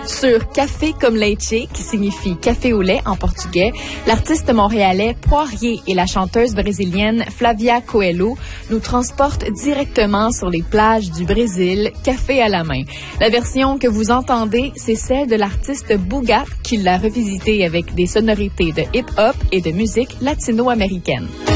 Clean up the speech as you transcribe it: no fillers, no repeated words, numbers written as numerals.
Sur Café comme Leite, qui signifie café au lait en portugais, l'artiste montréalais Poirier et la chanteuse brésilienne Flavia Coelho nous transportent directement sur les plages du Brésil, café à la main. La version que vous entendez, c'est celle de l'artiste Booga, qui l'a revisitée avec des sonorités de hip-hop et de musique latino-américaine.